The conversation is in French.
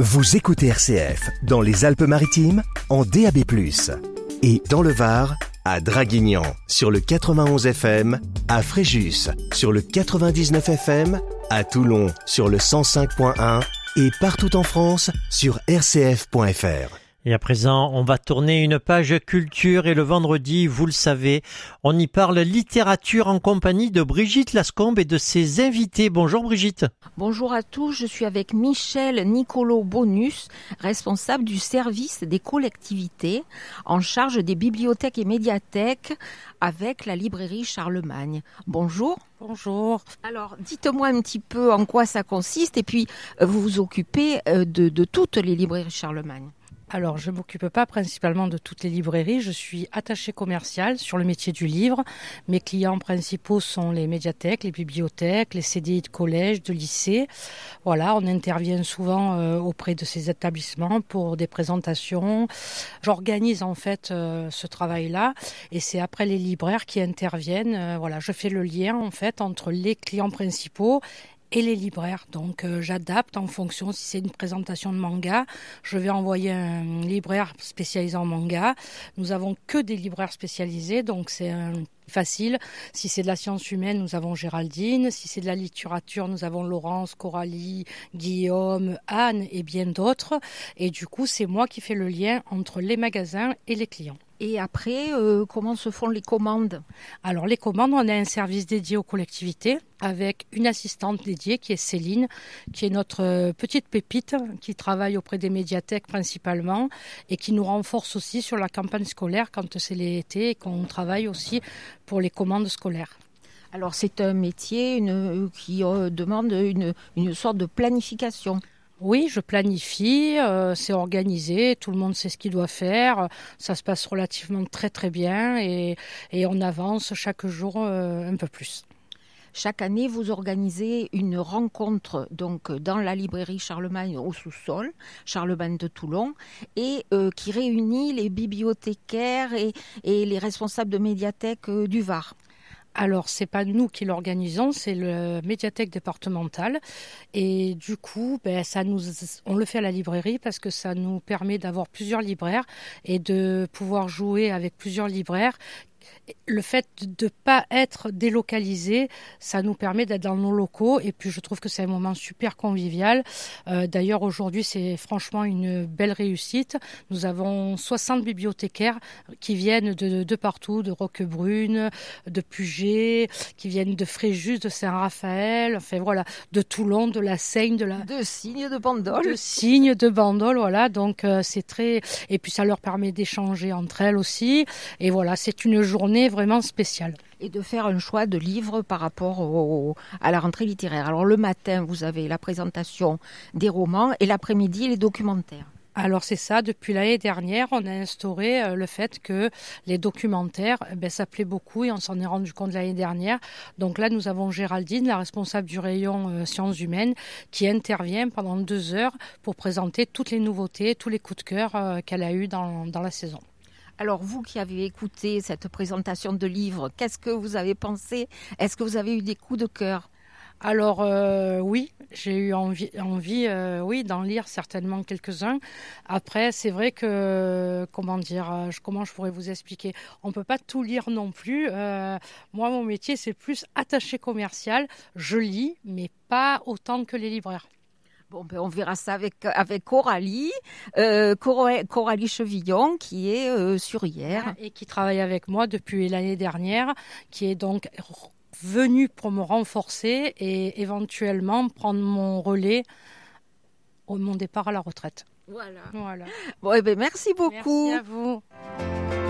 Vous écoutez RCF dans les Alpes-Maritimes en DAB+, et dans le Var, à Draguignan sur le 91 FM, à Fréjus sur le 99 FM, à Toulon sur le 105.1 et partout en France sur rcf.fr. Et à présent, on va tourner une page culture et le vendredi, vous le savez, on y parle littérature en compagnie de Brigitte Lascombe et de ses invités. Bonjour Brigitte. Bonjour à tous, je suis avec Michel Nicolo-Bonus, responsable du service des collectivités en charge des bibliothèques et médiathèques avec la librairie Charlemagne. Bonjour. Bonjour. Alors, dites-moi un petit peu en quoi ça consiste et puis vous vous occupez de toutes les librairies Charlemagne. Alors, je ne m'occupe pas principalement de toutes les librairies. Je suis attachée commerciale sur le métier du livre. Mes clients principaux sont les médiathèques, les bibliothèques, les CDI de collège, de lycée. Voilà, on intervient souvent auprès de ces établissements pour des présentations. J'organise en fait ce travail-là et c'est après les libraires qui interviennent. Voilà, je fais le lien en fait entre les clients principaux et les libraires. Donc j'adapte en fonction, si c'est une présentation de manga, je vais envoyer un libraire spécialisé en manga. Nous avons que des libraires spécialisés, donc c'est facile. Si c'est de la science humaine, nous avons Géraldine. Si c'est de la littérature, nous avons Laurence, Coralie, Guillaume, Anne et bien d'autres. Et du coup, c'est moi qui fais le lien entre les magasins et les clients. Et après, comment se font les commandes ? Alors les commandes, on a un service dédié aux collectivités avec une assistante dédiée qui est Céline, qui est notre petite pépite qui travaille auprès des médiathèques principalement et qui nous renforce aussi sur la campagne scolaire quand c'est l'été et qu'on travaille aussi pour les commandes scolaires. Alors c'est un métier qui demande une sorte de planification. Oui, je planifie, c'est organisé, tout le monde sait ce qu'il doit faire, ça se passe relativement très très bien et on avance chaque jour un peu plus. Chaque année, vous organisez une rencontre donc dans la librairie Charlemagne au sous-sol, Charlemagne de Toulon, et qui réunit les bibliothécaires et les responsables de médiathèques du Var. Alors, c'est pas nous qui l'organisons, c'est le médiathèque départementale. Et du coup, on le fait à la librairie parce que ça nous permet d'avoir plusieurs libraires et de pouvoir jouer avec plusieurs libraires. Le fait de ne pas être délocalisé, ça nous permet d'être dans nos locaux et puis je trouve que c'est un moment super convivial. D'ailleurs, aujourd'hui, c'est franchement une belle réussite. Nous avons 60 bibliothécaires qui viennent de partout, de Roquebrune, de Puget, qui viennent de Fréjus, de Saint-Raphaël, enfin voilà, de Toulon, de la Seigne, de Signes de Bandol. De Signes de Bandol, voilà. Donc c'est très... Et puis ça leur permet d'échanger entre elles aussi. Et voilà, c'est une journée vraiment spéciale. Et de faire un choix de livres par rapport à la rentrée littéraire. Alors le matin, vous avez la présentation des romans et l'après-midi, les documentaires. Alors c'est ça, depuis l'année dernière, on a instauré le fait que les documentaires, ça plaît beaucoup et on s'en est rendu compte l'année dernière. Donc là, nous avons Géraldine, la responsable du rayon sciences humaines, qui intervient pendant 2 heures pour présenter toutes les nouveautés, tous les coups de cœur qu'elle a eus dans la saison. Alors vous qui avez écouté cette présentation de livres, qu'est-ce que vous avez pensé ? Est-ce que vous avez eu des coups de cœur ? Alors oui, j'ai eu envie d'en lire certainement quelques-uns. Après, c'est vrai que, comment je pourrais vous expliquer ? On ne peut pas tout lire non plus. Moi, mon métier, c'est plus attaché commercial. Je lis, mais pas autant que les libraires. Bon, on verra ça avec Coralie, Coralie Chevillon, qui est sur hier. Et qui travaille avec moi depuis l'année dernière, qui est donc venue pour me renforcer et éventuellement prendre mon relais au mon départ à la retraite. Voilà. Voilà. Bon, merci beaucoup. Merci à vous.